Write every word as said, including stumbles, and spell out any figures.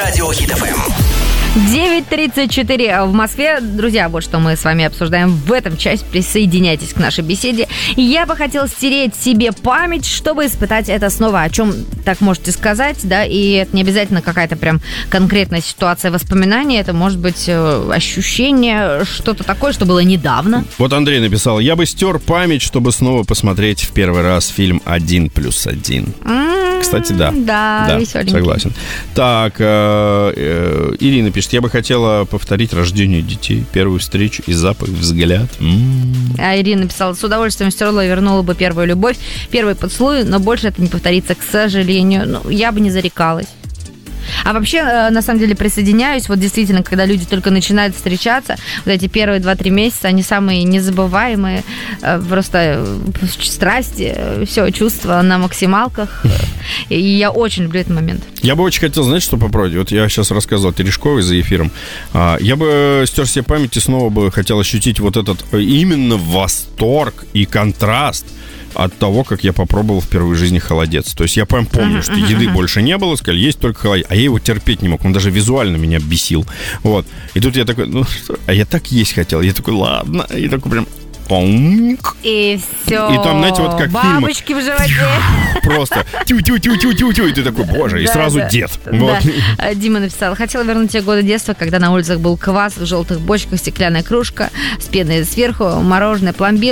Радио Хит эф эм. девять тридцать четыре в Москве. Друзья, вот что мы с вами обсуждаем в этом часе. Присоединяйтесь к нашей беседе. Я бы хотела стереть себе память, чтобы испытать это снова. О чем так можете сказать, да? И это не обязательно какая-то прям конкретная ситуация воспоминания. Это может быть ощущение, что-то такое, что было недавно. Вот Андрей написал: я бы стер память, чтобы снова посмотреть в первый раз фильм «Один плюс один». Mm-hmm. Кстати, да. Да, да, веселенький. Согласен. Так, э, э, Ирина пишет: я бы хотела повторить рождение детей, первую встречу и запах, взгляд. М-м-м. А Ирина написала: с удовольствием стерла и вернула бы первую любовь, первый поцелуй, но больше это не повторится, к сожалению. Ну, я бы не зарекалась. А вообще, на самом деле, присоединяюсь. Вот действительно, когда люди только начинают встречаться, вот эти первые два-три месяца, они самые незабываемые. Просто страсти, все, чувства на максималках. И я очень люблю этот момент. Я бы очень хотел, знаете, что попробовать? Вот я сейчас рассказывал Терешковой за эфиром. Я бы стер себе память и снова бы хотел ощутить вот этот именно восторг и контраст от того, как я попробовал впервые в жизни холодец. То есть я прям помню, uh-huh, что uh-huh, еды uh-huh. больше не было, сказали, есть только холодец. А я его терпеть не мог, он даже визуально меня бесил. Вот. И тут я такой, ну что? А я так есть хотел. Я такой, ладно. И такой прям... И все. И там, знаете, вот как в фильмах. Бабочки в животе. Просто тю-тю-тю-тю-тю-тю. И ты такой, боже, и да, сразу да, дед. Да. Вот. Дима написал: хотела вернуть те годы детства, когда на улицах был квас в желтых бочках, стеклянная кружка с пеной сверху, мороженое, пломбир.